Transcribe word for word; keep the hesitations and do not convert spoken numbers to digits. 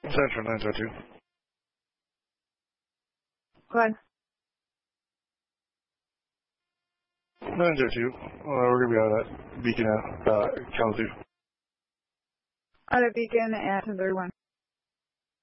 Central nine zero two. Go ahead. nine zero two. Uh, we're going to be out at Beacon at uh, Kalamazoo. Out at Beacon at ten thirty-one.